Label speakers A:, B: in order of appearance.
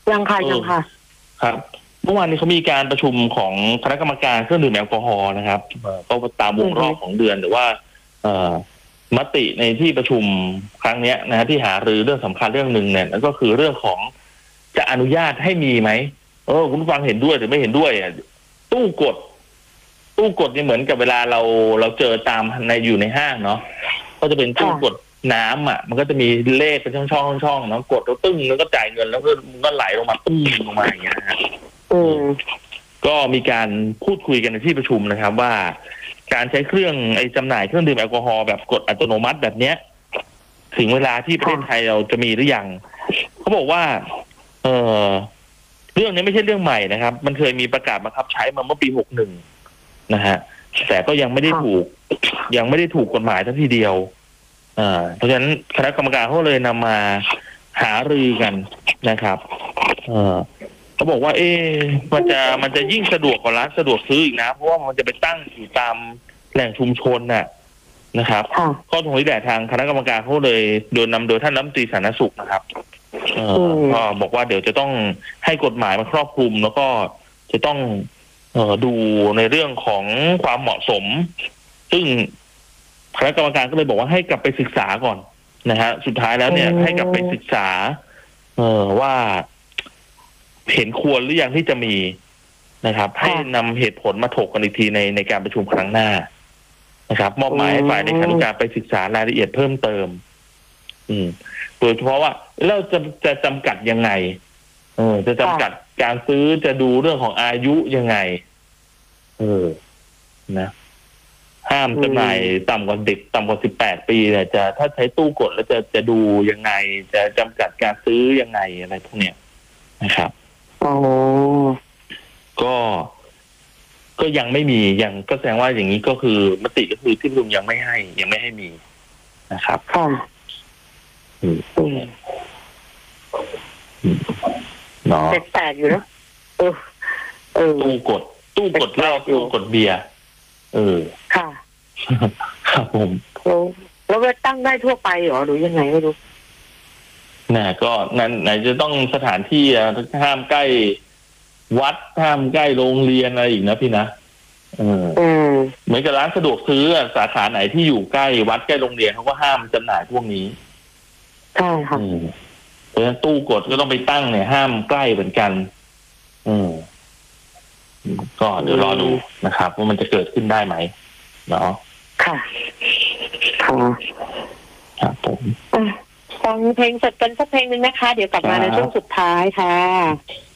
A: ยังค่ะ
B: ครับเมื่อวานนี้เขามีการประชุมของคณะกรรมการเครื่องดื่มแอลกอฮอล์นะครับก็ตามวงรอบของเดือนหรือว่ามติในที่ประชุมครั้งนี้นะฮะที่หารือเรื่องสำคัญเรื่องหนึ่งเนี่ยนั่นก็คือเรื่องของจะอนุญาตให้มีไหมคุณฟังเห็นด้วยหรือไม่เห็นด้วยตู้กดเนี่ยเหมือนกับเวลาเราเจอตามอยู่ในห้างเนาะก็จะเป็นตู้กดน้ำมันก็จะมีเลขเป็นช่องเนาะกดแล้วตึ้งแล้วก็จ่ายเงินแล้วก็ไหลลงมาตึ้งลงมาอย่างเงี้ยนะฮะก็มีการพูดคุยกันในที่ประชุมนะครับว่าการใช้เครื่องจำหน่ายเครื่องดื่มแอลกอฮอล์แบบกดอัตโนมัติแบบเนี้ยถึงเวลาที่ประเทศไทยเราจะมีหรือยังเขาบอกว่าเรื่องนี้ไม่ใช่เรื่องใหม่นะครับมันเคยมีประกาศบังคับใช้มาเมื่อปี61นะฮะแต่ก็ยังไม่ได้ถูกกฎหมายทันทีเดียวเพราะฉะนั้นคณะกรรมการเขาเลยนำมาหารือกันนะครับเขาบอกว่ามันจะยิ่งสะดวกกว่าร้านสะดวกซื้ออีกนะเพราะว่ามันจะไปตั้งอยู่ตามแหล่งชุมชนนะครับข้อตรงนี้แหละทางคณะกรรมการเขาเลยโดยท่านรัฐมนตรีสาธารณสุขนะครับก็บอกว่าเดี๋ยวจะต้องให้กฎหมายมาครอบคลุมแล้วก็จะต้องดูในเรื่องของความเหมาะสมซึ่งคณะกรรมการก็เลยบอกว่าให้กลับไปศึกษาก่อนนะฮะสุดท้ายแล้วเนี่ยให้กลับไปศึกษาว่าเห็นควรหรือยังที่จะมีนะครับให้นำเหตุผลมาถกกันอีกทีในการประชุมครั้งหน้านะครับมอบหมายให้ฝ่ายในคณะกรรมการไปศึกษารายละเอียดเพิ่มเติมโดยเฉพาะว่าเราจะจำกัดยังไงจะจำกัดการซื้อจะดูเรื่องของอายุยังไงนะห้ามจำหน่ายต่ำกว่าเด็กต่ำกว่า18 ปีเนี่ยจะถ้าใช้ตู้กดแล้วจะดูยังไงจะจำกัดการซื้อยังไงอะไรพวกเนี้ยนะครับก็ยังไม่มียังก็แสดงว่าอย่างนี้ก็คือมติก็คือที่ประชุมยังไม่ให้มีนะครับเนาะ
A: แปลกอยู่นะ
B: ตู้กดเหล้าตู้กดเบียร์
A: ค่ะ
B: ครับผม
A: แล้วตั้งได้ทั่วไปเหรอหรือยังไงไม่รู้
B: ก็นั้นไหนจะต้องสถานที่ห้ามใกล้วัดห้ามใกล้โรงเรียนอะไรอีกนะพี่นะเหมือนกับร้านสะดวกซื้อสาขาไหนที่อยู่ใกล้วัดใกล้โรงเรียนเขาก็ห้ามจำหน่ายพวกนี้
A: ใช่ค่ะ
B: เพราะฉะนั้นตู้กดก็ต้องไปตั้งเนี่ยห้ามใกล้เหมือนกันก็เดี๋ยวรอดูนะครับว่ามันจะเกิดขึ้นได้ไหมเนาะ
A: ค่ะ
B: ครับผม
A: ฟังเพลงสดกันสักเพลงนึงนะคะเดี๋ยวกลับมาในช่วงสุดท้ายค่ะ